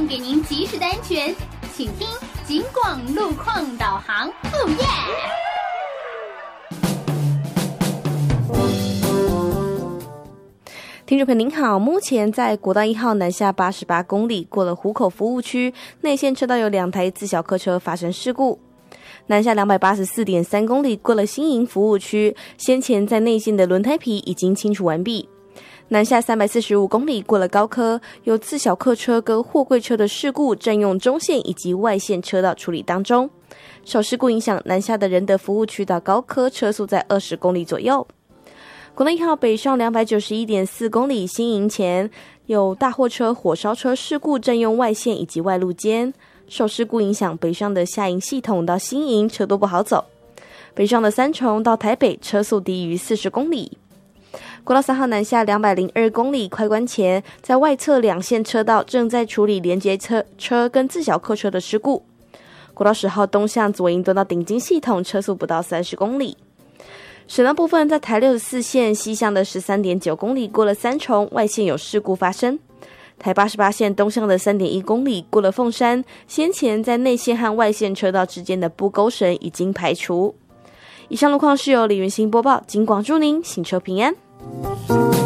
给您及时的安全，请听警广路况导航。哦耶！ 听众朋友您好，目前在国道1号南下88公里，过了湖口服务区，内线车道有2台自小客车发生事故。南下284.3公里，过了新营服务区，先前在内线的轮胎皮已经清除完毕。南下345公里，过了高科，有自小客车跟货柜车的事故，占用中线以及外线车道处理当中。受事故影响，南下的仁德服务区到高科车速在20公里左右。国道1号北上291.4公里，新营前有大货车、火烧车事故，占用外线以及外路间。受事故影响，北上的下营系统到新营车多不好走。北上的三重到台北车速低于40公里。国道3号南下202公里，快关前在外侧2线车道正在处理连接车跟自小客车的事故。国道10号东向左营端到顶金系统车速不到30公里。省道部分在台64线西向的13.9公里，过了三重外线有事故发生。台88线东向的3.1公里，过了凤山，先前在内线和外线车道之间的不勾绳已经排除。以上路况是由李云兴播报，警广祝您行车平安。